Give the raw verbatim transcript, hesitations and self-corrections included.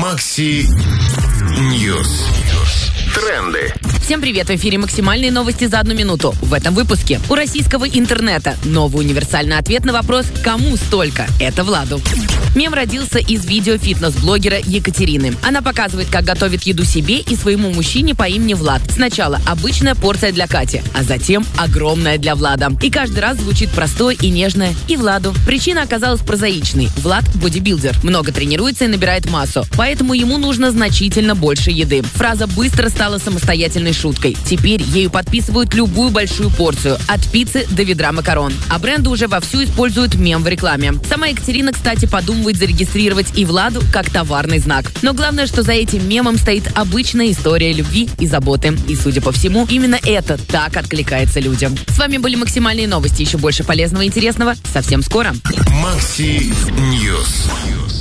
Макси Ньюс. Тренды. Всем привет! В эфире максимальные новости за одну минуту. В этом выпуске у российского интернета новый универсальный ответ на вопрос «Кому столько?» Это Владу. Мем родился из видео фитнес-блогера Екатерины. Она показывает, как готовит еду себе и своему мужчине по имени Влад. Сначала обычная порция для Кати, а затем огромная для Влада. И каждый раз звучит простое и нежное «и Владу». Причина оказалась прозаичной. Влад – бодибилдер. Много тренируется и набирает массу. Поэтому ему нужно значительно больше еды. Фраза быстро стала самостоятельной шуткой. Теперь ею подписывают любую большую порцию. От пиццы до ведра макарон. А бренды уже вовсю используют мем в рекламе. Сама Екатерина, кстати, подумывает зарегистрировать и Владу как товарный знак. Но главное, что за этим мемом стоит обычная история любви и заботы. И, судя по всему, именно это так откликается людям. С вами были максимальные новости. Еще больше полезного и интересного совсем скоро. Макси Ньюс.